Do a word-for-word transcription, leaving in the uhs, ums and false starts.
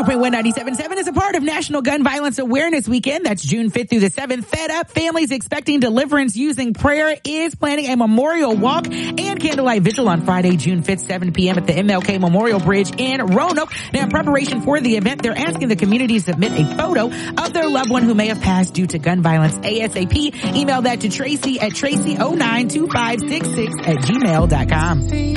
oh point one ninety-seven point seven is a part of National Gun Violence Awareness Weekend. That's June fifth through the seventh. Fed Up Families Expecting Deliverance Using Prayer is planning a memorial walk and candlelight vigil on Friday, June fifth, seven p.m. at the M L K Memorial Bridge in Roanoke. Now, in preparation for the event, they're asking the community to submit a photo of their loved one who may have passed due to gun violence ASAP. Email that to Tracy at Tracy oh nine two five six six at gmail dot com.